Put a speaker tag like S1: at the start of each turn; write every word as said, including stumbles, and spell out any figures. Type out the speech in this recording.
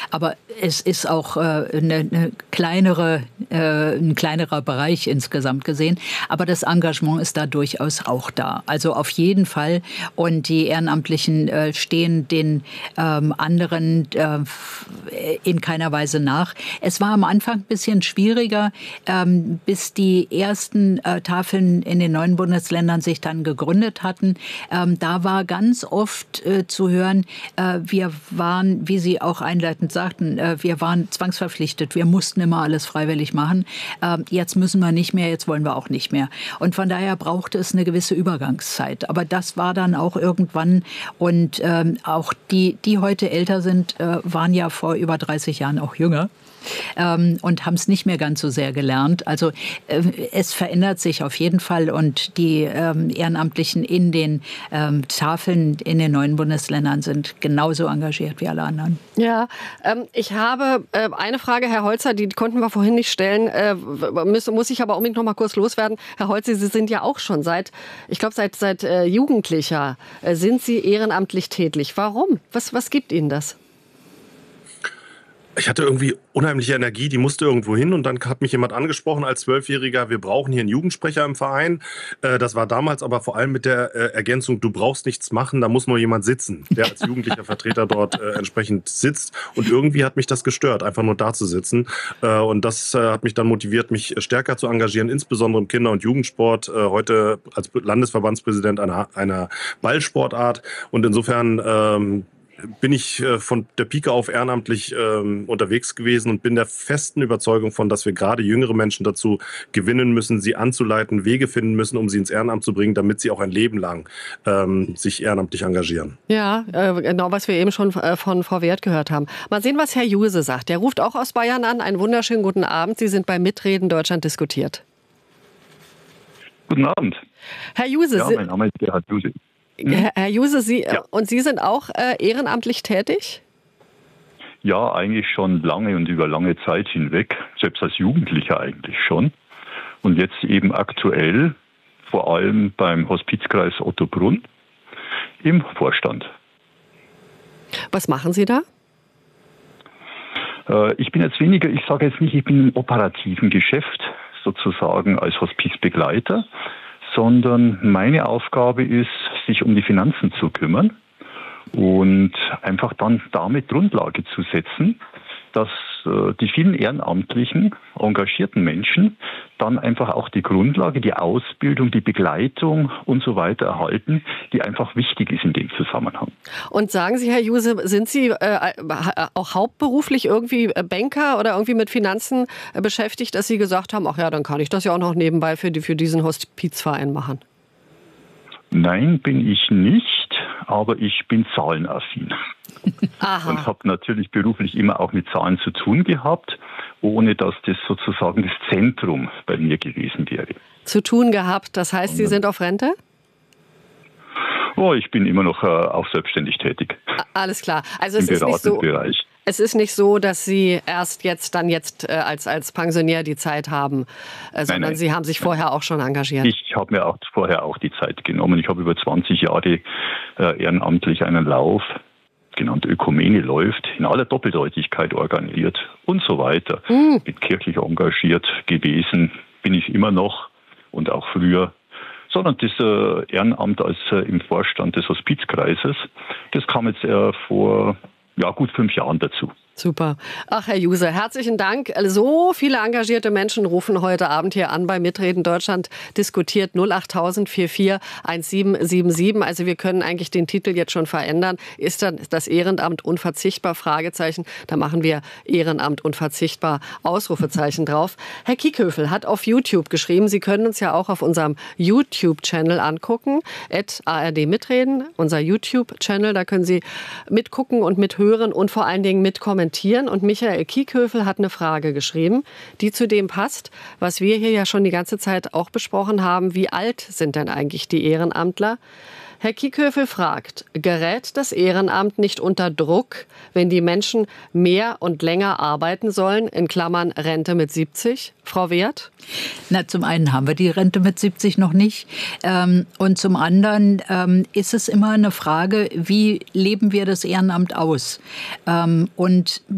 S1: Aber es ist auch äh, eine, eine kleinere, äh, ein kleinerer Bereich insgesamt gesehen. Aber das Engagement ist da durchaus auch da. Also auf jeden Fall. Und die Ehrenamtlichen äh, stehen den ähm, anderen äh, in keiner Weise nach. Es war am Anfang ein bisschen schwieriger, ähm, bis die ersten äh, Tafeln in den neuen Bundesländern sich dann gegründet hatten. Ähm, da war ganz oft äh, zu hören, äh, wir waren, wie Sie auch einleitend sagten, äh, wir waren zwangsverpflichtet. Wir mussten immer alles freiwillig machen. Äh, jetzt müssen wir nicht mehr, jetzt wollen wir auch nicht mehr. Und von daher brauchte es eine gewisse Übergangszeit. Aber das war dann auch irgendwann. Und ähm, auch die, die heute älter sind, äh, waren ja vor über dreißig Jahren auch jünger. Ähm, und haben es nicht mehr ganz so sehr gelernt. Also äh, es verändert sich auf jeden Fall und die ähm, Ehrenamtlichen in den ähm, Tafeln in den neuen Bundesländern sind genauso engagiert wie alle anderen.
S2: Ja, ähm, ich habe äh, eine Frage, Herr Holzer, die konnten wir vorhin nicht stellen, äh, muss, muss ich aber unbedingt noch mal kurz loswerden. Herr Holzer, Sie sind ja auch schon seit, ich glaube seit, seit äh, Jugendlicher äh, sind Sie ehrenamtlich tätig. Warum? Was, was gibt Ihnen das?
S3: Ich hatte irgendwie unheimliche Energie, die musste irgendwo hin und dann hat mich jemand angesprochen als Zwölfjähriger, wir brauchen hier einen Jugendsprecher im Verein. Das war damals aber vor allem mit der Ergänzung, du brauchst nichts machen, da muss nur jemand sitzen, der als jugendlicher Vertreter dort entsprechend sitzt. Und irgendwie hat mich das gestört, einfach nur da zu sitzen. Und das hat mich dann motiviert, mich stärker zu engagieren, insbesondere im Kinder- und Jugendsport. Heute als Landesverbandspräsident einer, einer Ballsportart. Und insofern ähm, bin ich äh, von der Pike auf ehrenamtlich ähm, unterwegs gewesen und bin der festen Überzeugung von, dass wir gerade jüngere Menschen dazu gewinnen müssen, sie anzuleiten, Wege finden müssen, um sie ins Ehrenamt zu bringen, damit sie auch ein Leben lang ähm, sich ehrenamtlich engagieren.
S2: Ja, äh, genau, was wir eben schon äh, von Frau Wert gehört haben. Mal sehen, was Herr Juse sagt. Der ruft auch aus Bayern an. Einen wunderschönen guten Abend. Sie sind beim Mitreden Deutschland diskutiert.
S4: Guten Abend.
S2: Herr Juse,
S4: ja, mein Name ist Gerhard Juse.
S2: Herr Juse, Sie,
S4: ja.
S2: und Sie sind auch äh, ehrenamtlich tätig?
S4: Ja, eigentlich schon lange und über lange Zeit hinweg, selbst als Jugendlicher eigentlich schon. Und jetzt eben aktuell, vor allem beim Hospizkreis Ottobrunn, im Vorstand.
S2: Was machen Sie da?
S4: Äh, ich bin jetzt weniger, ich sage jetzt nicht, ich bin im operativen Geschäft sozusagen als Hospizbegleiter, sondern meine Aufgabe ist, sich um die Finanzen zu kümmern und einfach dann damit Grundlage zu setzen, dass äh, die vielen ehrenamtlichen, engagierten Menschen dann einfach auch die Grundlage, die Ausbildung, die Begleitung und so weiter erhalten, die einfach wichtig ist in dem Zusammenhang.
S2: Und sagen Sie, Herr Juse, sind Sie äh, auch hauptberuflich irgendwie Banker oder irgendwie mit Finanzen äh, beschäftigt, dass Sie gesagt haben, ach ja, dann kann ich das ja auch noch nebenbei für, die, für diesen Hospizverein machen?
S4: Nein, bin ich nicht, aber ich bin zahlenaffin.
S2: Aha.
S4: Und habe natürlich beruflich immer auch mit Zahlen zu tun gehabt, ohne dass das sozusagen das Zentrum bei mir gewesen wäre.
S2: Zu tun gehabt, das heißt, Sie sind auf Rente?
S4: Oh, ich bin immer noch äh, auch selbstständig tätig.
S2: Alles klar. Also
S4: Im
S2: es ist nicht so,
S4: Bereich.
S2: es ist nicht so, dass Sie erst jetzt dann jetzt äh, als, als Pensionär die Zeit haben, äh, sondern
S4: nein, nein.
S2: Sie haben sich vorher auch schon engagiert.
S4: Ich habe mir auch vorher auch die Zeit genommen. Ich habe über zwanzig Jahre äh, ehrenamtlich einen Lauf, genannt Ökumene läuft, in aller Doppeldeutigkeit organisiert und so weiter. Mhm. Bin kirchlich engagiert gewesen, bin ich immer noch und auch früher. Sondern das äh, Ehrenamt als äh, im Vorstand des Hospizkreises, das kam jetzt äh, vor ja, gut fünf Jahren dazu.
S2: Super. Ach, Herr Juse, herzlichen Dank. So viele engagierte Menschen rufen heute Abend hier an bei Mitreden Deutschland diskutiert null acht tausend vierundvierzig siebzehn siebenundsiebzig. Also wir können eigentlich den Titel jetzt schon verändern. Ist dann das Ehrenamt unverzichtbar? Fragezeichen. Da machen wir Ehrenamt unverzichtbar Ausrufezeichen drauf. Herr Kiekhöfel hat auf YouTube geschrieben, Sie können uns ja auch auf unserem YouTube-Channel angucken. at A R D Mitreden, unser YouTube-Channel. Da können Sie mitgucken und mithören und vor allen Dingen mitkommentieren. Und Michael Kiekhöfel hat eine Frage geschrieben, die zu dem passt, was wir hier ja schon die ganze Zeit auch besprochen haben. Wie alt sind denn eigentlich die Ehrenamtler? Herr Kiekhöfel fragt, gerät das Ehrenamt nicht unter Druck, wenn die Menschen mehr und länger arbeiten sollen, in Klammern Rente mit siebzig? Frau Wert?
S1: Na, zum einen haben wir die Rente mit siebzig noch nicht. Ähm, und zum anderen ähm, ist es immer eine Frage, wie leben wir das Ehrenamt aus? Ähm, und